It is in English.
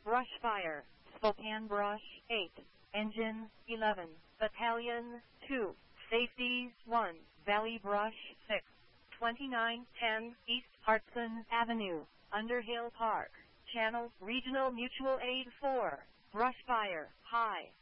Brush Fire, Spokane Brush 8, Engine 11, Battalion 2, Safeties 1, Valley Brush 6, 2910 East Hartson Avenue, Underhill Park, Channel Regional Mutual Aid 4, Brush Fire, High.